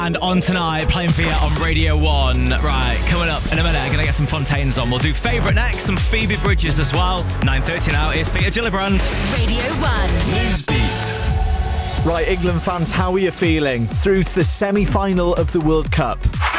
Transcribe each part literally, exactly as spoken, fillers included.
And on tonight, playing for you on Radio one. Right, coming up in a minute, I'm going to get some Fontaines on. We'll do Favourite next, some Phoebe Bridges as well. nine thirty now, it's Peter Gillibrand. Radio one. Newsbeat. Right, England fans, how are you feeling? Through to the semi-final of the World Cup.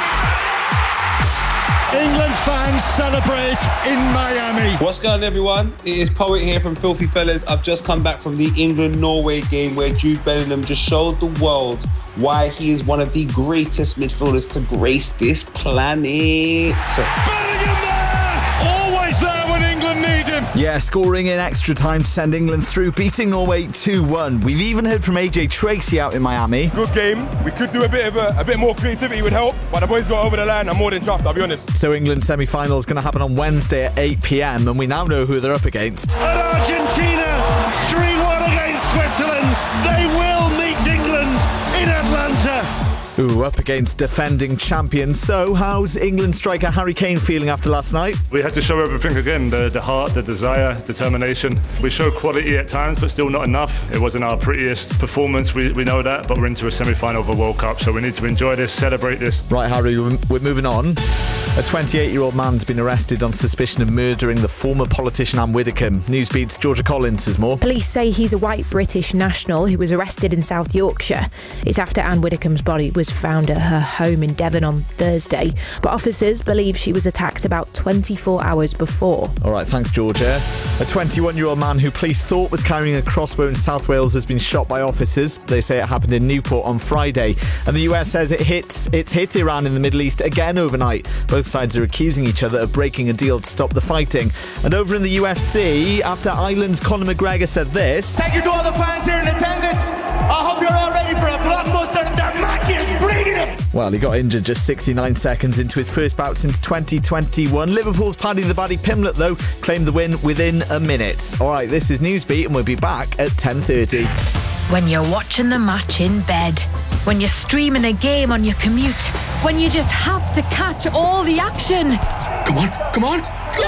England fans celebrate in Miami. What's going on, everyone? It is Poet here from Filthy Fellas. I've just come back from the England-Norway game where Jude Bellingham just showed the world why he is one of the greatest midfielders to grace this planet. Bellingham there! Always there when England need him. Yeah, scoring in extra time to send England through, beating Norway two one. We've even heard from A J Tracy out in Miami. Good game. We could do a bit of a, a bit more creativity would help, but the boys got over the line. I'm more than chuffed, I'll be honest. So England's semi-final is going to happen on Wednesday at eight p.m, and we now know who they're up against. And Argentina, three one against Switzerland. They will meet England in Atlanta. Ooh, up against defending champions. So, how's England striker Harry Kane feeling after last night? We had to show everything again, the, the heart, the desire, determination. We showed quality at times, but still not enough. It wasn't our prettiest performance, we, we know that, but we're into a semi-final of a World Cup, so we need to enjoy this, celebrate this. Right, Harry, we're moving on. A twenty-eight-year-old man's been arrested on suspicion of murdering the former politician Anne Widdecombe. Newsbeat's Georgia Collins has more. Police say he's a white British national who was arrested in South Yorkshire. It's after Anne Widdecombe's body was found at her home in Devon on Thursday. But officers believe she was attacked about twenty-four hours before. All right, thanks, Georgia. A twenty-one-year-old man who police thought was carrying a crossbow in South Wales has been shot by officers. They say it happened in Newport on Friday. And the U S says it hits, it's hit Iran in the Middle East again overnight. Both sides are accusing each other of breaking a deal to stop the fighting. And over in the U F C, after Ireland's Conor McGregor said this... Thank you to all the fans here in attendance. I hope you're all ready for a blockbuster. The match is bringing it. Well, he got injured just sixty-nine seconds into his first bout since twenty twenty-one. Liverpool's Paddy the Baddy Pimlet, though, claimed the win within a minute. All right, this is Newsbeat, and we'll be back at ten thirty. When you're watching the match in bed, when you're streaming a game on your commute, when you just have to catch all the action. Come on, come on,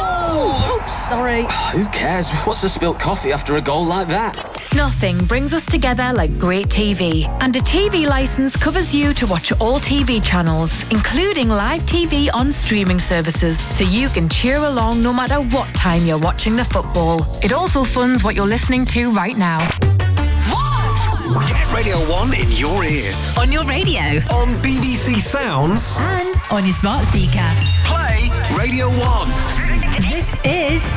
go! Oops, sorry. Who cares? What's a spilt coffee after a goal like that? Nothing brings us together like great T V. And a T V licence covers you to watch all T V channels, including live T V on streaming services, so you can cheer along no matter what time you're watching the football. It also funds what you're listening to right now. Get Radio one in your ears. On your radio. On B B C Sounds. And on your smart speaker. Play Radio one. This is